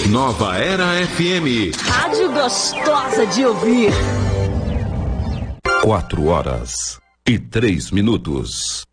Nova Era FM. Rádio gostosa de ouvir. 4 horas e 3 minutos.